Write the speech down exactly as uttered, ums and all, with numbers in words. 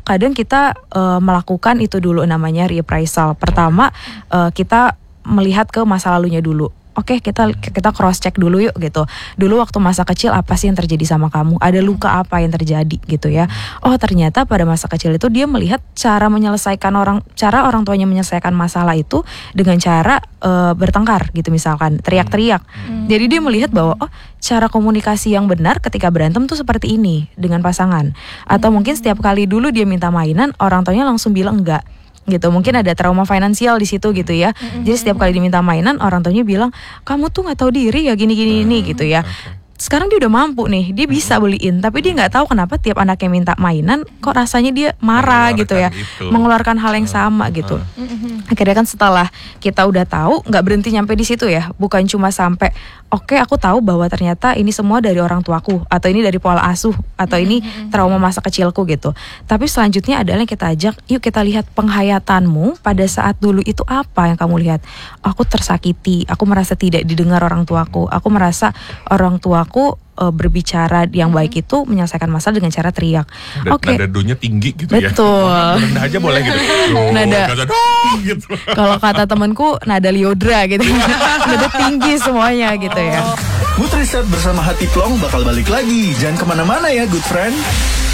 kadang kita uh, melakukan itu dulu namanya reappraisal. Pertama uh, kita melihat ke masa lalunya dulu. Oke, kita kita cross check dulu yuk gitu. Dulu waktu masa kecil apa sih yang terjadi sama kamu? Ada luka apa yang terjadi gitu ya? Oh, ternyata pada masa kecil itu dia melihat cara menyelesaikan orang cara orang tuanya menyelesaikan masalah itu dengan cara uh, bertengkar gitu misalkan, teriak-teriak. Hmm. Jadi dia melihat bahwa oh, cara komunikasi yang benar ketika berantem tuh seperti ini dengan pasangan. Atau hmm. mungkin setiap kali dulu dia minta mainan, orang tuanya langsung bilang enggak. Gitu, mungkin ada trauma finansial di situ gitu ya. Mm-hmm. Jadi setiap kali diminta mainan orang tuanya bilang kamu tuh nggak tahu diri ya gini-gini ini mm-hmm. gitu ya. Sekarang dia udah mampu nih, dia bisa beliin, tapi dia nggak tahu kenapa tiap anaknya minta mainan, kok rasanya dia marah gitu ya, itu. mengeluarkan hal yang sama gitu. Uh. Akhirnya kan setelah kita udah tahu, nggak berhenti nyampe di situ ya, bukan cuma sampai, oke okay, aku tahu bahwa ternyata ini semua dari orang tuaku, atau ini dari pola asuh, atau ini trauma masa kecilku gitu. Tapi selanjutnya adalah yang kita ajak, yuk kita lihat penghayatanmu pada saat dulu itu apa yang kamu lihat. Aku tersakiti, aku merasa tidak didengar orang tuaku, aku merasa orang tua aku uh, berbicara yang baik itu menyelesaikan masalah dengan cara teriak. Oke. Okay. Nada do-nya tinggi gitu. Betul. ya. Betul. Rendah aja boleh gitu. Oh, nada. Gitu. Kalau kata temanku nada Liodra gitu. Nada tinggi semuanya gitu ya. Good Reset bersama Hati Plong bakal balik lagi. Jangan kemana-mana ya, good friend.